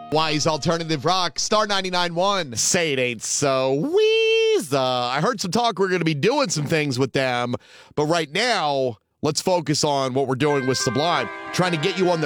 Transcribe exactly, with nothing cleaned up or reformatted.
Wise Alternative Rock, Star ninety-nine point one. Say it ain't so. Weezer. I heard some talk we're going to be doing some things with them, but right now, let's focus on what we're doing with Sublime. Trying to get you on the